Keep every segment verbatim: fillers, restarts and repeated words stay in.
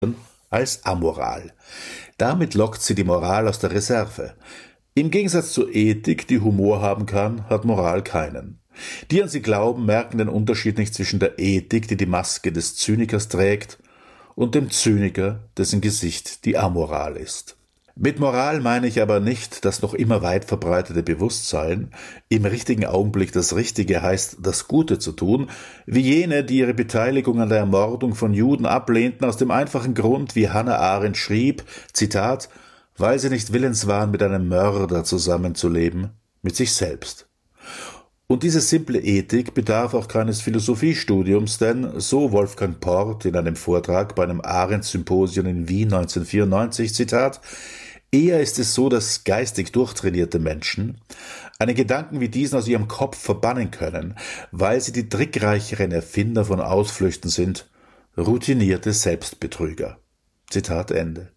als amoral. Damit lockt sie die Moral aus der Reserve. Im Gegensatz zur Ethik, die Humor haben kann, hat Moral keinen. Die an sie glauben, merken den Unterschied nicht zwischen der Ethik, die die Maske des Zynikers trägt, und dem Zyniker, dessen Gesicht die Amoral ist. Mit Moral meine ich aber nicht das noch immer weit verbreitete Bewusstsein, im richtigen Augenblick das Richtige heißt, das Gute zu tun, wie jene, die ihre Beteiligung an der Ermordung von Juden ablehnten, aus dem einfachen Grund, wie Hannah Arendt schrieb, Zitat, weil sie nicht willens waren, mit einem Mörder zusammenzuleben, mit sich selbst. Und diese simple Ethik bedarf auch keines Philosophiestudiums, denn, so Wolfgang Port in einem Vortrag bei einem Arendt-Symposium in Wien neunzehnhundertvierundneunzig, Zitat, eher ist es so, dass geistig durchtrainierte Menschen einen Gedanken wie diesen aus ihrem Kopf verbannen können, weil sie die trickreicheren Erfinder von Ausflüchten sind, routinierte Selbstbetrüger. Zitat Ende.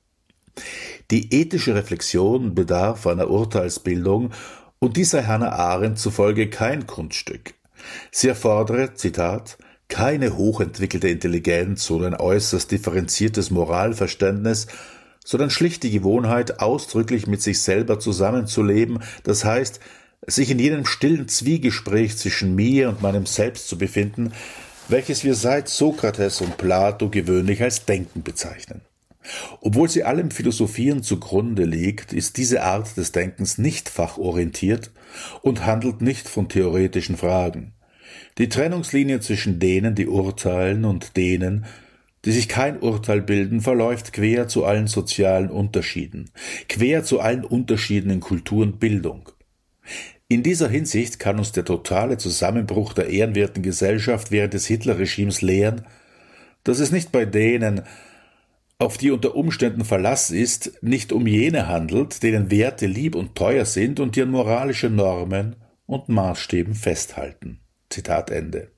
Die ethische Reflexion bedarf einer Urteilsbildung, und dies sei Hannah Arendt zufolge kein Kunststück. Sie erfordere, Zitat, keine hochentwickelte Intelligenz oder ein äußerst differenziertes Moralverständnis, sondern schlicht die Gewohnheit, ausdrücklich mit sich selber zusammenzuleben, das heißt, sich in jenem stillen Zwiegespräch zwischen mir und meinem Selbst zu befinden, welches wir seit Sokrates und Plato gewöhnlich als Denken bezeichnen. Obwohl sie allem Philosophieren zugrunde liegt, ist diese Art des Denkens nicht fachorientiert und handelt nicht von theoretischen Fragen. Die Trennungslinie zwischen denen, die urteilen, und denen, die sich kein Urteil bilden, verläuft quer zu allen sozialen Unterschieden, quer zu allen Unterschieden in Kultur und Bildung. In dieser Hinsicht kann uns der totale Zusammenbruch der ehrenwerten Gesellschaft während des Hitlerregimes lehren, dass es nicht bei denen, auf die unter Umständen Verlass ist, nicht um jene handelt, denen Werte lieb und teuer sind und die an moralische Normen und Maßstäben festhalten. Zitat Ende.